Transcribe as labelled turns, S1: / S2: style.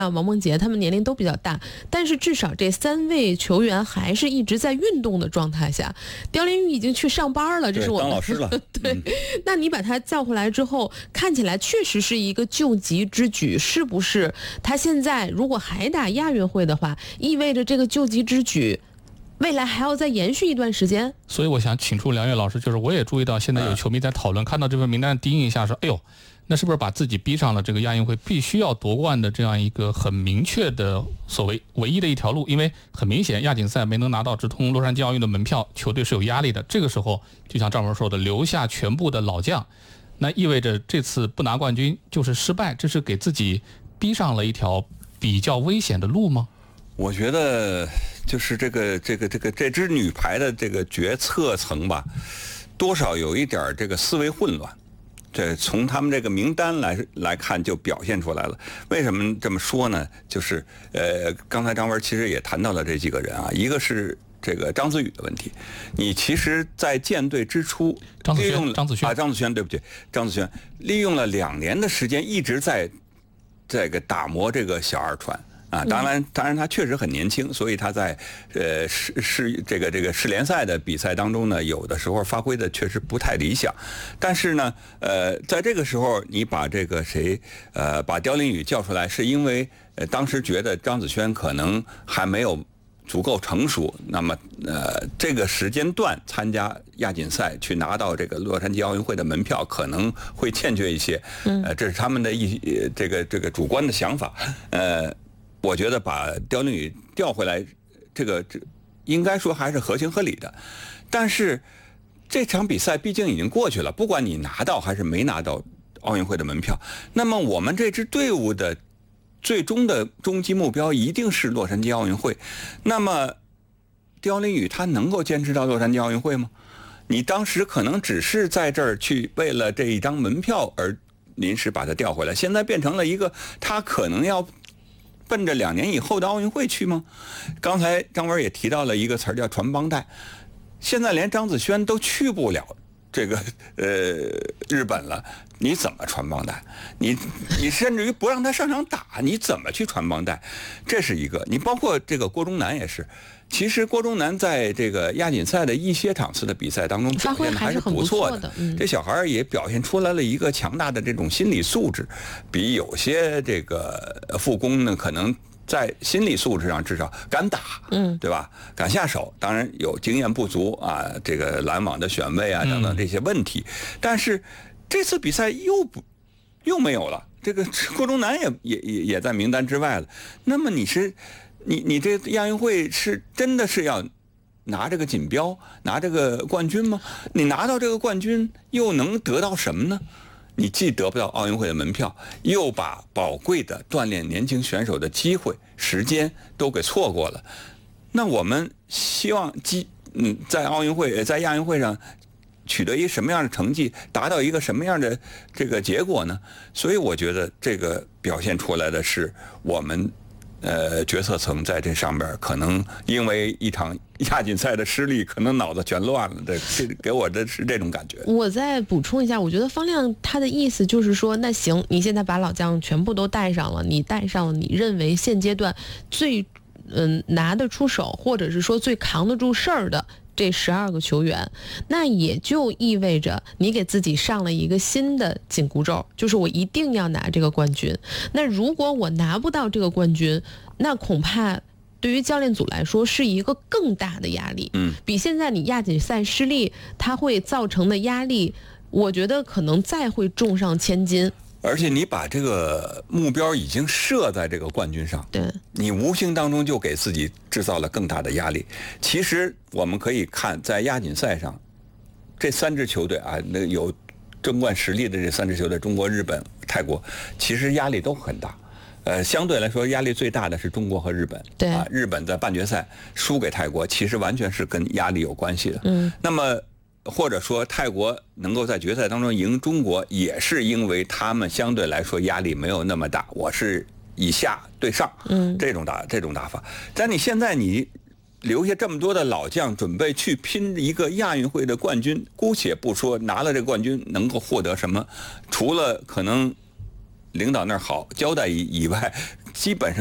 S1: 王梦洁他们年龄都比较大，但是至少这3位球员还是一直在运动的状态下。刁连宇已经去上班了，这是我们
S2: 当老师了。
S1: 对，那你把他叫回来之后，看起来确实是一个救急之举，是不是？他现在如果还打亚运会的话，意味着这个救急之举未来还要再延续一段时间。
S3: 所以我想请出梁越老师，就是我也注意到现在有球迷在讨论，看到这份名单第一印象说，哎呦，那是不是把自己逼上了这个亚运会必须要夺冠的这样一个很明确的所谓唯一的一条路？因为很明显亚锦赛没能拿到直通洛杉矶奥运的门票，球队是有压力的。这个时候就像赵文说的，留下全部的老将，那意味着这次不拿冠军就是失败，这是给自己逼上了一条比较危险的路吗？
S2: 我觉得就是这支女排的这个决策层吧，多少有一点这个思维混乱。这从他们这个名单来看就表现出来了。为什么这么说呢？就是刚才张文其实也谈到了这几个人啊，一个是这个张子宇的问题。你其实，在建队之初，张子萱，对不起，张子萱利用了2年的时间，一直在这个打磨这个小二传。啊，当然，他确实很年轻，所以他在这个世联赛的比赛当中呢，有的时候发挥的确实不太理想。但是呢，在这个时候你把这个把刁琳宇叫出来，是因为当时觉得张子萱可能还没有足够成熟，那么这个时间段参加亚锦赛去拿到这个洛杉矶奥运会的门票可能会欠缺一些，这是他们的这个主观的想法，我觉得把刁琳宇调回来，这应该说还是合情合理的。但是这场比赛毕竟已经过去了，不管你拿到还是没拿到奥运会的门票，那么我们这支队伍的最终的终极目标一定是洛杉矶奥运会。那么刁琳宇他能够坚持到洛杉矶奥运会吗？你当时可能只是在这儿去为了这一张门票而临时把他调回来，现在变成了一个他可能要奔着2年以后的奥运会去吗？刚才张文也提到了一个词儿叫传帮带，现在连张子萱都去不了这个日本了，你怎么传帮带？你甚至于不让他上场打，你怎么去传帮带？这是一个。你包括这个郭忠南也是，其实郭忠南在这个亚锦赛的一些场次的比赛当中表现还是不错的，这小孩也表现出来了一个强大的这种心理素质，比有些这个副攻呢可能在心理素质上至少敢打，对吧？敢下手，当然有经验不足啊，这个拦网的选位啊等等这些问题，但是这次比赛又没有了，这个郭忠南也在名单之外了。那么你这亚运会是真的是要拿这个锦标，拿这个冠军吗？你拿到这个冠军又能得到什么呢？你既得不到奥运会的门票，又把宝贵的锻炼年轻选手的机会、时间都给错过了。那我们希望在亚运会上取得一什么样的成绩，达到一个什么样的这个结果呢？所以我觉得这个表现出来的是我们决策层在这上边可能因为一场亚锦赛的失利，可能脑子全乱了。这给我的是这种感觉。
S1: 我再补充一下，我觉得方亮他的意思就是说，那行，你现在把老将全部都带上了，你带上了你认为现阶段最拿得出手，或者是说最扛得住事儿的这12个球员，那也就意味着你给自己上了一个新的紧箍咒，就是我一定要拿这个冠军。那如果我拿不到这个冠军，那恐怕对于教练组来说是一个更大的压力，比现在你亚锦赛失利它会造成的压力，我觉得可能再会重上千斤。
S2: 而且你把这个目标已经设在这个冠军上，
S1: 对，
S2: 你无形当中就给自己制造了更大的压力。其实我们可以看在亚锦赛上，这3支球队啊，那有争冠实力的这3支球队，中国、日本、泰国，其实压力都很大。相对来说压力最大的是中国和日本。
S1: 对
S2: 啊，日本在半决赛输给泰国，其实完全是跟压力有关系的。那么或者说泰国能够在决赛当中赢中国，也是因为他们相对来说压力没有那么大，我是以下对上，这种打法。但你现在你留下这么多的老将，准备去拼一个亚运会的冠军，姑且不说拿了这个冠军能够获得什么，除了可能领导那儿好交代以外， 基本上。